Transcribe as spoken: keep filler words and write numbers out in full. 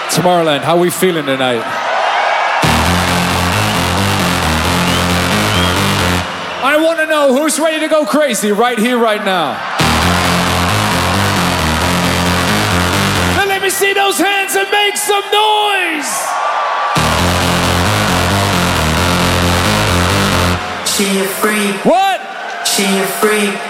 Tomorrowland, how we feeling tonight? I want to know who's ready to go crazy right here, right now. Now let me see those hands and make some noise. She a freak. What? She a freak.